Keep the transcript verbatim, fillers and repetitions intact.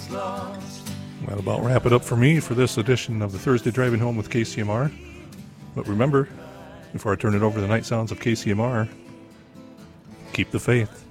That'll about wrap it up for me for this edition of the Thursday Driving Home with K C M R. But remember, before I turn it over to the Night Sounds of K C M R, keep the faith.